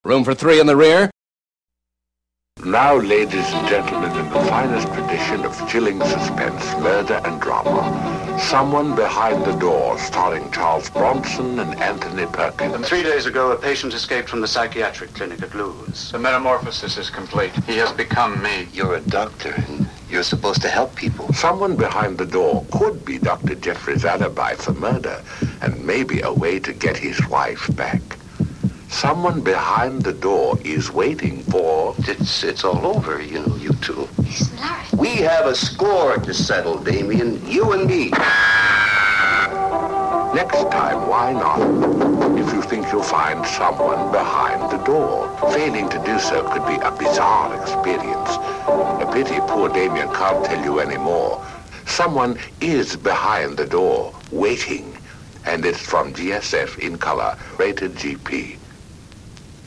Room for 3 in the rear. Now, ladies and gentlemen, in the finest tradition of chilling suspense, murder and drama, Someone Behind the Door, starring Charles Bronson and Anthony Perkins. And 3 days ago, a patient escaped from the psychiatric clinic at Lewes. The metamorphosis is complete. He has become me. You're a doctor, and you're supposed to help people. Someone Behind the Door could be Dr. Jeffrey's alibi for murder, and maybe a way to get his wife back. Someone behind the door is waiting for... It's all over, you know, you two. Isn't Larry? We have a score to settle, Damien. You and me. Next time, why not? If you think you'll find someone behind the door. Failing to do so could be a bizarre experience. A pity poor Damien can't tell you any more. Someone is behind the door, waiting. And it's from GSF in color, rated GP.